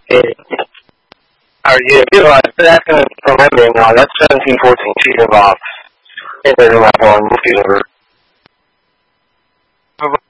Yeah, that's going to remember now. That's 1714. She's involved. In the level on movie over.